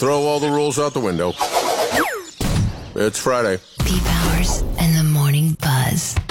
throw all the rules out the window. It's Friday. P. Powers and the Morning Buzz.